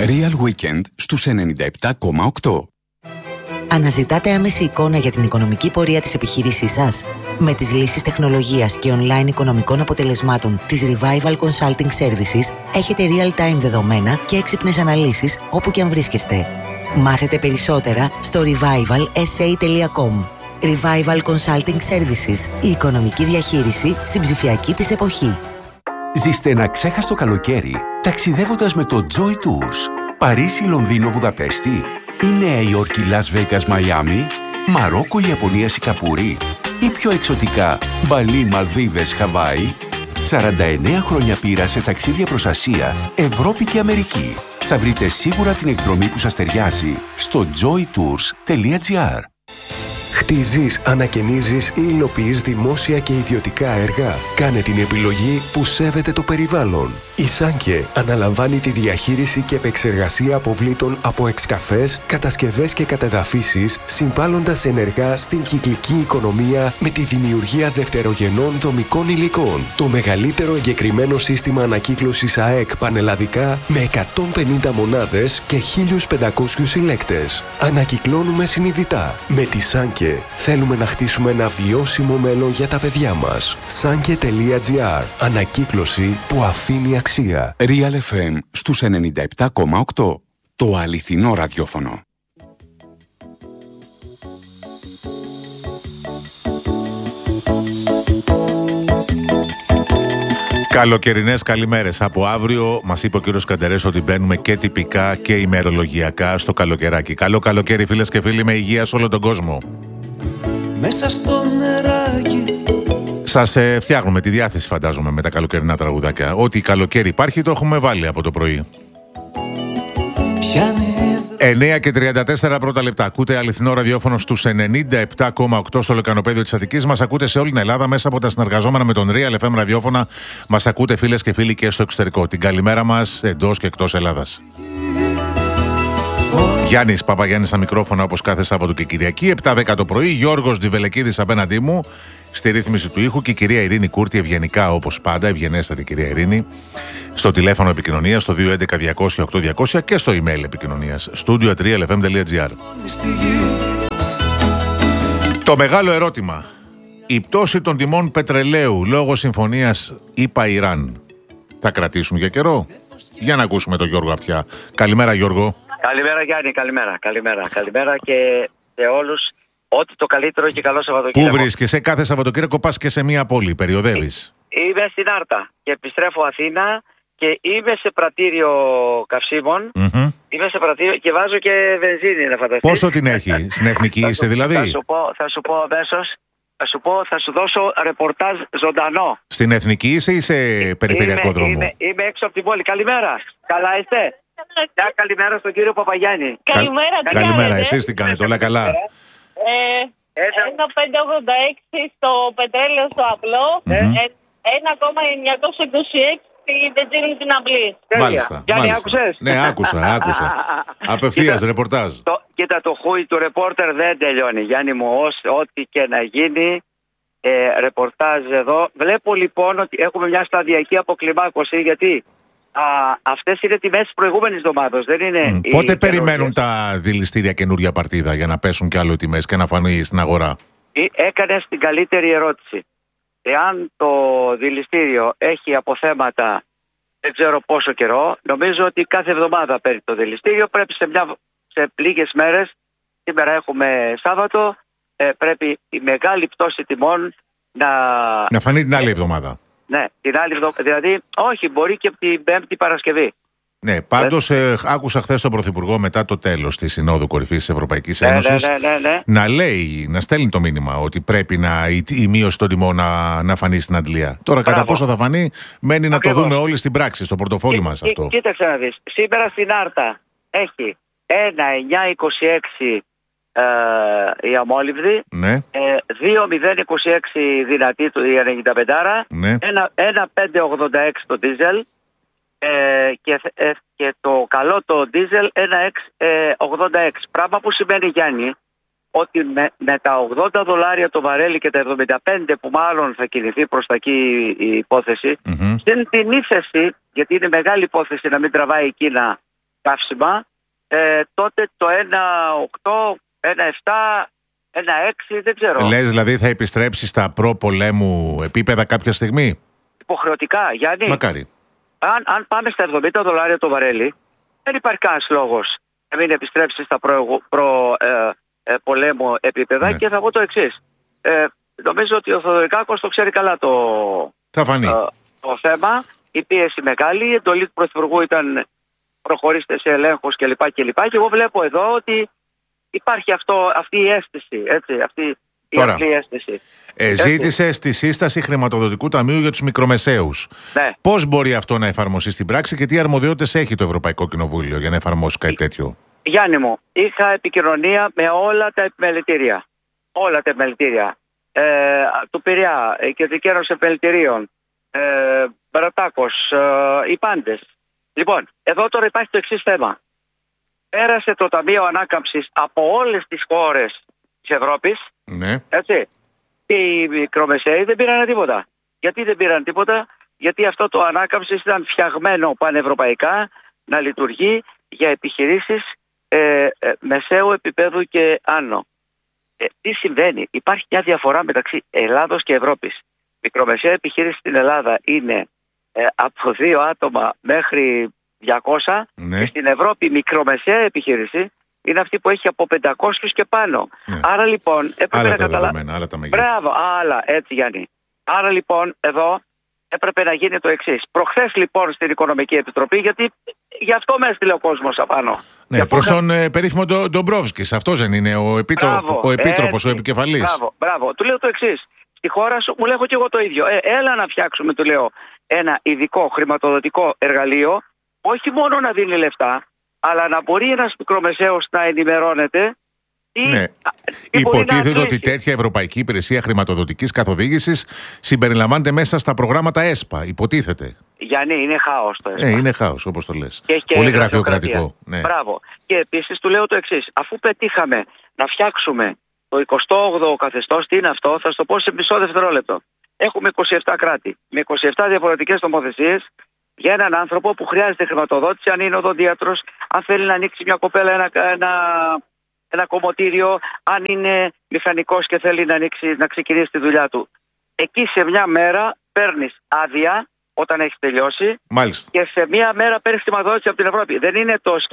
Real Weekend στους 97,8. Αναζητάτε άμεση εικόνα για την οικονομική πορεία της επιχείρησής σας? Με τις λύσεις τεχνολογίας και online οικονομικών αποτελεσμάτων της Revival Consulting Services έχετε real-time δεδομένα και έξυπνες αναλύσεις όπου και αν βρίσκεστε. Μάθετε περισσότερα στο revivalsa.com. Revival Consulting Services. Η οικονομική διαχείριση στην ψηφιακή της εποχή. Ζήστε ένα ξέχαστο καλοκαίρι ταξιδεύοντας με το Joy Tours. Παρίσι, Λονδίνο, Βουδαπέστη ή Νέα Υόρκη, Las Vegas, Μαϊάμι, Μαρόκο, Ιαπωνία, Σιγκαπούρη ή πιο εξωτικά Μπαλί, Μαλδίβες, Χαβάη. 49 χρόνια πείρα σε ταξίδια προς Ασία, Ευρώπη και Αμερική. Θα βρείτε σίγουρα την εκδρομή που σας ταιριάζει στο joytours.gr. Χτίζεις, ανακαινίζεις ή υλοποιείς δημόσια και ιδιωτικά έργα? Κάνε την επιλογή που σέβεται το περιβάλλον. Η Σάνκε αναλαμβάνει τη διαχείριση και επεξεργασία αποβλήτων από εξκαφές, κατασκευές και κατεδαφίσεις, συμβάλλοντας ενεργά στην κυκλική οικονομία με τη δημιουργία δευτερογενών δομικών υλικών. Το μεγαλύτερο εγκεκριμένο σύστημα ανακύκλωσης ΑΕΚ πανελλαδικά με 150 μονάδες και 1.500 συλλέκτες. Ανακυκλώνουμε συνειδητά. Με τη Σάνκε θέλουμε να χτίσουμε ένα βιώσιμο μέλλον για τα παιδιά μας. Sanke.gr. Ανακύκλωση που αφήνει αξία. Real FM στους 97,8. Το αληθινό ραδιόφωνο. Καλοκαιρινές καλημέρες. Από αύριο μας είπε ο κύριος Καντερές ότι μπαίνουμε και τυπικά και ημερολογιακά στο καλοκαιράκι. Καλό καλοκαίρι, φίλες και φίλοι, με υγεία σε όλο τον κόσμο. Μέσα στο νεράκι. Σας φτιάχνουμε τη διάθεση, φαντάζομαι, με τα καλοκαιρινά τραγουδάκια. Ό,τι καλοκαίρι υπάρχει το έχουμε βάλει από το πρωί. 9 και 34 πρώτα λεπτά. Ακούτε αληθινό ραδιόφωνο στους 97,8 στο λεκανοπέδιο της Αττικής. Μας ακούτε σε όλη την Ελλάδα μέσα από τα συνεργαζόμενα με τον Real FM ραδιόφωνα. Μας ακούτε, φίλες και φίλοι, και στο εξωτερικό. Την καλημέρα μας εντός και εκτός Ελλάδας. Γιάννης Παπαγιάννης στα μικρόφωνα, όπως κάθε Σάββατο και Κυριακή, 7-10 το πρωί. Γιώργος Διβελεκίδης απέναντί μου στη ρύθμιση του ήχου και η κυρία Ειρήνη Κούρτη, ευγενικά όπως πάντα, ευγενέστατη κυρία Ειρήνη, στο τηλέφωνο επικοινωνίας, στο 211-200-8200 και στο email επικοινωνίας, studio@realfm.gr. Το μεγάλο ερώτημα. Η πτώση των τιμών πετρελαίου λόγω συμφωνίας ΗΠΑ-Ιράν θα κρατήσουν για καιρό? Για να ακούσουμε τον Γιώργο Αυτιά. Καλημέρα, Γιώργο. Καλημέρα, Γιάννη, καλημέρα και σε όλους. Ό,τι το καλύτερο και καλό Σαββατοκύριακο. Πού βρίσκεσαι? Κάθε Σαββατοκύριακο πας και σε μία πόλη, περιοδεύεις? Είμαι στην Άρτα και επιστρέφω Αθήνα και είμαι σε πρατήριο καυσίμων. Είμαι σε πρατήριο και βάζω και βενζίνη, να φανταστείς. Πόσο την έχει? Στην εθνική είσαι δηλαδή? Θα σου πω αμέσως. Θα σου δώσω ρεπορτάζ ζωντανό. Στην εθνική είσαι ή σε περιφερειακό δρόμο? Είμαι έξω από την πόλη. Καλημέρα. Καλά είστε? Καλημέρα στον κύριο Παπαγιάννη. Καλημέρα, εσείς τι κάνετε? Όλα καλά? 1,586 στο πετρέλαιο στο απλό, 1,926 στη βενζίνη την απλή. Μάλιστα. Γιάννη, άκουσες? Ναι, άκουσα. Απευθείας ρεπορτάζ. Κοίτα, το χούι του ρεπόρτερ δεν τελειώνει, Γιάννη μου, ό,τι και να γίνει. Ρεπορτάζ εδώ. Βλέπω λοιπόν ότι έχουμε μια σταδιακή αποκλιμάκωση, γιατί αυτές είναι τιμές της προηγούμενης εβδομάδας. Δεν είναι. Πότε περιμένουν τα δηληστήρια καινούρια παρτίδα για να πέσουν κι άλλο οι τιμές και να φανεί στην αγορά? Έκανες την καλύτερη ερώτηση. Εάν το δηληστήριο έχει αποθέματα δεν ξέρω πόσο καιρό, νομίζω ότι κάθε εβδομάδα παίρνει το δηληστήριο. Πρέπει σε λίγες μέρες, σήμερα έχουμε Σάββατο, πρέπει η μεγάλη πτώση τιμών να φανεί την άλλη εβδομάδα. Ναι, την άλλη εβδομάδα. Δηλαδή, όχι, μπορεί και την Πέμπτη Παρασκευή. Ναι, πάντως άκουσα χθες τον Πρωθυπουργό μετά το τέλος της Συνόδου Κορυφής της Ευρωπαϊκής Ένωσης να στέλνει το μήνυμα ότι πρέπει η μείωση των τιμών να φανεί στην αντλία. Τώρα, κατά πόσο θα φανεί, μένει να το δούμε όλοι στην πράξη, στο πορτοφόλι μας αυτό. Κοίταξε να δεις. Σήμερα στην Άρτα έχει 1,926 η αμόλυβδη, 2,026 δυνατή η 95, 1,586 το δίζελ, και το καλό το δίζελ 1,686. Πράγμα που σημαίνει, Γιάννη, ότι με τα $80 το βαρέλι και τα 75 που μάλλον θα κινηθεί προς τα εκεί η υπόθεση, στην την ύφεση, γιατί είναι μεγάλη υπόθεση να μην τραβάει η Κίνα καύσιμα, τότε το 1,8, 1,7, 1,6 δεν ξέρω. Λες δηλαδή θα επιστρέψει στα προ-πολέμου επίπεδα κάποια στιγμή? Υποχρεωτικά, Γιάννη. Μακάρι. Αν πάμε στα $70 το βαρέλι, δεν υπάρχει κανένας λόγος να μην επιστρέψει στα προ-πολέμου επίπεδα. Ναι. Και θα πω το εξής. Νομίζω ότι ο Θεοδωρικάκος το ξέρει καλά Θα φανεί. το θέμα. Η πίεση μεγάλη, η εντολή του Πρωθυπουργού ήταν προχωρήστε σε ελέγχους κλπ. Και εγώ βλέπω εδώ ότι υπάρχει αυτή η αίσθηση. Έτσι, αυτή η απλή αίσθηση. Ζήτησε στη σύσταση χρηματοδοτικού ταμείου για τους μικρομεσαίους. Ναι. Πώς μπορεί αυτό να εφαρμοστεί στην πράξη και τι αρμοδιότητες έχει το Ευρωπαϊκό Κοινοβούλιο για να εφαρμόσει κάτι τέτοιο? Γιάννη μου, είχα επικοινωνία με όλα τα επιμελητήρια. Όλα τα επιμελητήρια. Του Πειραιά, Κεντρική Ένωση Επιμελητηρίων, Μπαρατάκος, οι πάντες. Λοιπόν, εδώ τώρα υπάρχει το εξής θέμα. Πέρασε το Ταμείο Ανάκαμψης από όλες τις χώρες της Ευρώπης. Ναι. Έτσι. Και οι μικρομεσαίοι δεν πήραν τίποτα. Γιατί δεν πήραν τίποτα? Γιατί αυτό το ανάκαμψης ήταν φτιαγμένο πανευρωπαϊκά να λειτουργεί για επιχειρήσεις μεσαίου επίπεδου και άνω. Τι συμβαίνει? Υπάρχει μια διαφορά μεταξύ Ελλάδος και Ευρώπης. Μικρομεσαία επιχείρηση στην Ελλάδα είναι από 2 άτομα μέχρι 200. Ναι. Και στην Ευρώπη μικρομεσαία επιχείρηση είναι αυτή που έχει από 500 και πάνω. Ναι. Άρα λοιπόν έπρεπε Άλλα να τα δεδομένα, άλλα τα μεγέθη. Μπράβο, άλλα, έτσι Γιάννη. Άρα λοιπόν εδώ έπρεπε να γίνει το εξής. Προχθές λοιπόν στην Οικονομική Επιτροπή, γιατί γι' αυτό με έστειλε ο κόσμος απάνω. Ναι, προς τον περίφημο Ντομπρόφσκης. Αυτός δεν είναι ο Επίτροπος, ο επικεφαλής? Μπράβο. Του λέω το εξής. Στη χώρα σου, μου λέγω και εγώ το ίδιο. Έλα να φτιάξουμε, του λέω, ένα ειδικό χρηματοδοτικό εργαλείο, όχι μόνο να δίνει λεφτά, αλλά να μπορεί ένας μικρομεσαίος να ενημερώνεται. Ναι. Υποτίθεται ότι τέτοια Ευρωπαϊκή Υπηρεσία Χρηματοδοτικής Καθοδήγησης συμπεριλαμβάνεται μέσα στα προγράμματα ΕΣΠΑ. Υποτίθεται. Γιάννη, είναι χάος το ΕΣΠΑ. Είναι χάος, όπως το λες. Και πολύ γραφειοκρατικό. Ναι. Μπράβο. Και επίσης του λέω το εξής. Αφού πετύχαμε να φτιάξουμε το 28ο καθεστώς, τι είναι αυτό, θα σου το πω σε μισό δευτερόλεπτο. Έχουμε 27 κράτη με 27 διαφορετικές νομοθεσίες για έναν άνθρωπο που χρειάζεται χρηματοδότηση, αν είναι οδοντίατρος, αν θέλει να ανοίξει μια κοπέλα ένα κομμωτήριο, αν είναι μηχανικός και θέλει να ξεκινήσει τη δουλειά του. Εκεί σε μια μέρα παίρνεις άδεια όταν έχεις τελειώσει. Μάλιστα. Και σε μια μέρα παίρνεις χρηματοδότηση από την Ευρώπη. Δεν είναι το